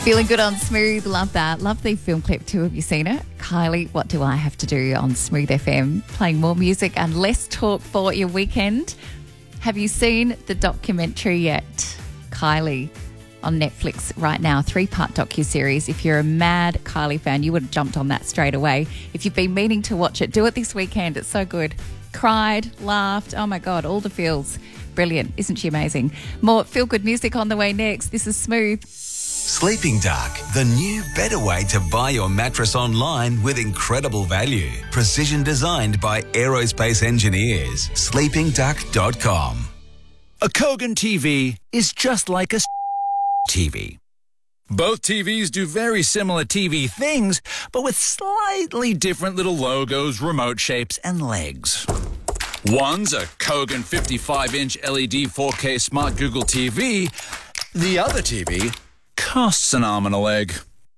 Feeling good on Smooth. Love that. Love the film clip too. Have you seen it? Kylie, What Do I Have to Do on Smooth FM. Playing more music and less talk for your weekend. Have you seen the documentary yet? Kylie on Netflix right now. 3-part docuseries. If you're a mad Kylie fan, you would have jumped on that straight away. If you've been meaning to watch it, do it this weekend. It's so good. Cried, laughed. Oh my God, all the feels. Brilliant. Isn't she amazing? More feel-good music on the way next. This is Smooth. Sleeping Duck, the new better way to buy your mattress online with incredible value. Precision designed by aerospace engineers. sleepingduck.com. A Kogan TV is just like a TV. Both TVs do very similar TV things, but with slightly different little logos, remote shapes, and legs. One's a Kogan 55-inch LED 4K Smart Google TV. The other TV costs an arm and a leg.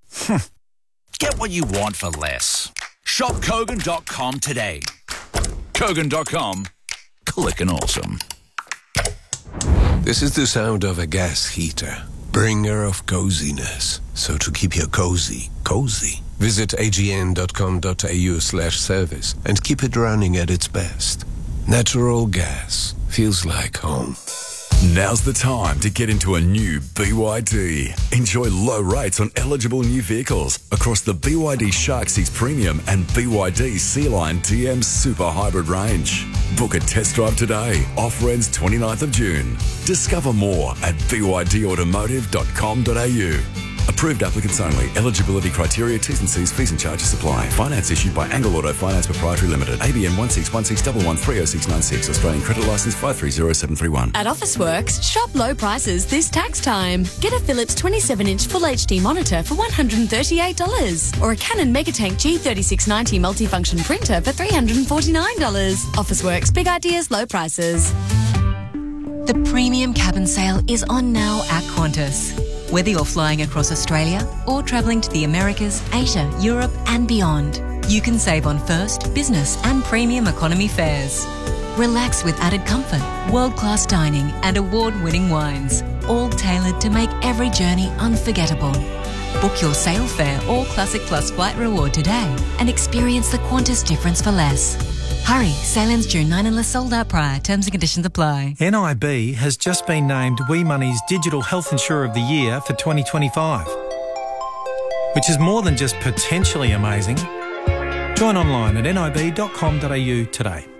Get what you want for less. Shop Kogan.com today. Kogan.com. Clickin' awesome. This is the sound of a gas heater, bringer of coziness. So to keep your cozy, visit agn.com.au/service and keep it running at its best. Natural gas feels like home. Now's the time to get into a new BYD. Enjoy low rates on eligible new vehicles across the BYD Shark 6 Premium and BYD Sea-Line TM Super Hybrid range. Book a test drive today. Offer ends 29th of June. Discover more at bydautomotive.com.au. Approved applicants only. Eligibility criteria, T's and C's, fees and charges apply. Finance issued by Angle Auto Finance Proprietary Limited. ABN 16161130696. Australian credit licence 530731. At Officeworks, shop low prices this tax time. Get a Philips 27-inch Full HD monitor for $138 or a Canon Megatank G3690 multifunction printer for $349. Officeworks, big ideas, low prices. The premium cabin sale is on now at Qantas. Whether you're flying across Australia or travelling to the Americas, Asia, Europe and beyond, you can save on first, business and premium economy fares. Relax with added comfort, world-class dining and award-winning wines, all tailored to make every journey unforgettable. Book your sail fare or Classic Plus flight reward today and experience the Qantas difference for less. Hurry, sail ends June 9 unless sold out prior. Terms and conditions apply. NIB has just been named WeMoney's Digital Health Insurer of the Year for 2025, which is more than just potentially amazing. Join online at nib.com.au today.